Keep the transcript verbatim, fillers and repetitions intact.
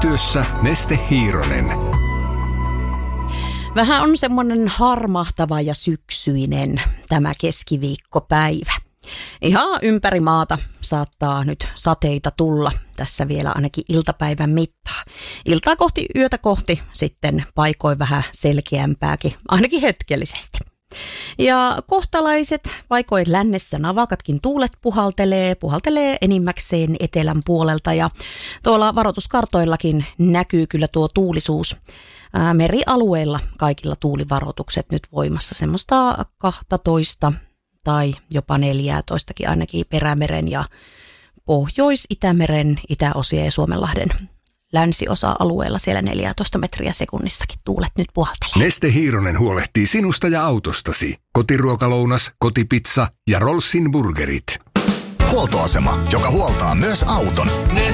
Yhteistyössä Neste Hiironen. Vähän on semmoinen harmahtava ja syksyinen tämä keskiviikkopäivä. Ihan ympäri maata saattaa nyt sateita tulla tässä vielä ainakin iltapäivän mittaa. Iltaa kohti, yötä kohti sitten paikoin vähän selkeämpääkin, ainakin hetkellisesti. Ja kohtalaiset, paikoin lännessä navakatkin tuulet puhaltelee, puhaltelee enimmäkseen etelän puolelta ja tuolla varoituskartoillakin näkyy kyllä tuo tuulisuus. Ää, merialueilla kaikilla tuulivaroitukset nyt voimassa, semmoista kaksitoista tai jopa neljätoistakin ainakin Perämeren ja Pohjois-Itämeren itäosia ja Suomenlahden länsiosa-alueella siellä neljätoista metriä sekunnissakin tuulet nyt puhaltelee. Neste Hiironen huolehtii sinusta ja autostasi. Kotiruokalounas, kotipizza ja Rollsin burgerit. Huoltoasema, joka huoltaa myös auton.